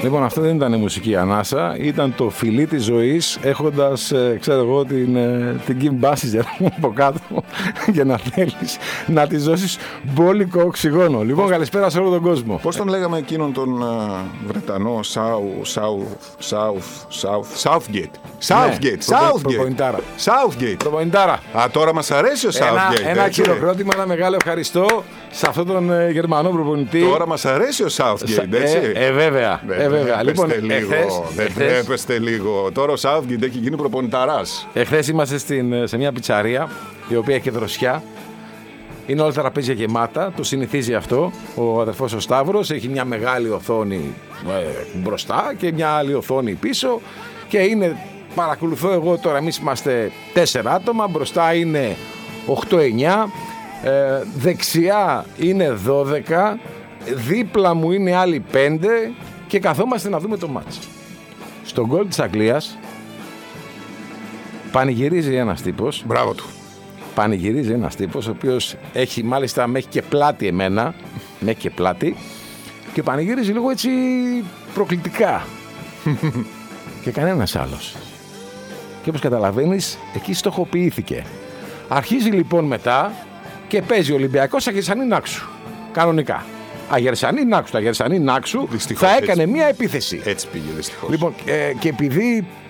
Λοιπόν, αυτό δεν ήταν η μουσική ανάσα, ήταν το φιλί της ζωής, έχοντας, ξέρω εγώ, την Kim Basinger από κάτω για να θέλεις να της δώσεις μπόλικο οξυγόνο. Λοιπόν, καλησπέρα σε όλο τον κόσμο. Πώς τον λέγαμε εκείνον τον Βρετανό, Southgate. Προπονητάρα. Α, τώρα μας αρέσει ο Southgate. Ένα χειροκρότημα, ένα μεγάλο ευχαριστώ σε αυτόν τον Γερμανό προπονητή. Τώρα μας αρέσει ο Southgate, έτσι. Βέβαια. Λοιπόν, δεν τρέπεστε λίγο. Τώρα ο Southgate έχει γίνει προπονηταράς. Εχθές είμαστε σε μια πιτσαρία η οποία έχει δροσιά. Είναι όλα τα τραπέζια γεμάτα, το συνηθίζει αυτό. Ο αδερφός ο Σταύρος έχει μια μεγάλη οθόνη μπροστά και μια άλλη οθόνη πίσω. Και παρακολουθώ εγώ τώρα, εμείς είμαστε 4 άτομα, μπροστά είναι 8-9, δεξιά είναι 12, δίπλα μου είναι άλλοι 5 και καθόμαστε να δούμε το μάτς. Στο γκολ της Αγγλίας πανηγυρίζει ένας τύπος. Μπράβο του. Πανηγυρίζει ένας τύπος ο οποίος μάλιστα με έχει και πλάτη εμένα, με έχει και πλάτη και πανηγυρίζει λίγο έτσι προκλητικά και κανένας άλλος. Και όπως καταλαβαίνεις, εκεί στοχοποιήθηκε. Αρχίζει λοιπόν μετά και παίζει ο Ολυμπιακός Αγερσανή Νάξου. Κανονικά. Αγερσανή Νάξου. Θα έκανε μία επίθεση. Έτσι πήγε δυστυχώς. Λοιπόν, και επειδή